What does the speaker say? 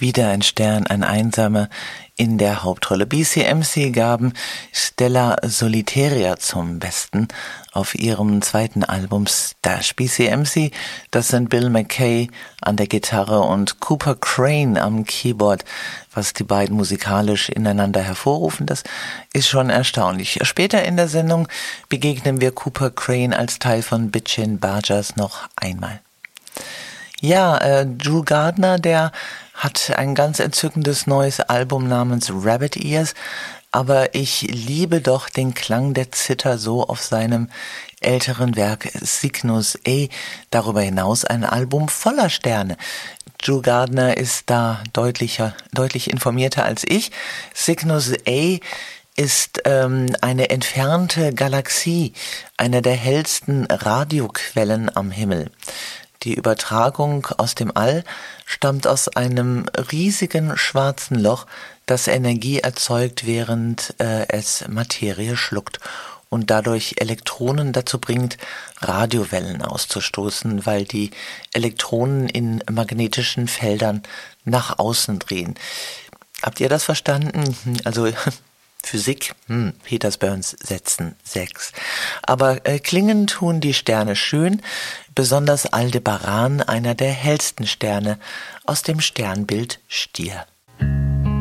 Wieder ein Stern, ein Einsamer in der Hauptrolle. BCMC gaben Stella Solitaria zum Besten auf ihrem zweiten Album Stash. BCMC, das sind Bill McKay an der Gitarre und Cooper Crane am Keyboard. Was die beiden musikalisch ineinander hervorrufen, das ist schon erstaunlich. Später in der Sendung begegnen wir Cooper Crane als Teil von Bitchin' Bargers noch einmal. Ja, Drew Gardner, der hat ein ganz entzückendes neues Album namens Rabbit Ears, aber ich liebe doch den Klang der Zither so auf seinem älteren Werk Cygnus A. Darüber hinaus ein Album voller Sterne. Drew Gardner ist da deutlich informierter als ich. Cygnus A ist eine entfernte Galaxie, eine der hellsten Radioquellen am Himmel. Die Übertragung aus dem All stammt aus einem riesigen schwarzen Loch, das Energie erzeugt, während es Materie schluckt und dadurch Elektronen dazu bringt, Radiowellen auszustoßen, weil die Elektronen in magnetischen Feldern nach außen drehen. Habt ihr das verstanden? Also Physik, Peters Burns Sätzen 6. Aber klingen tun die Sterne schön, besonders Aldebaran, einer der hellsten Sterne aus dem Sternbild Stier.